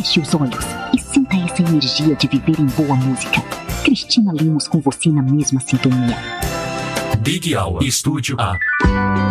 Feche os olhos e sinta essa energia de viver em boa música. Cristina Lemos com você na mesma sintonia. Big Hour Estúdio A.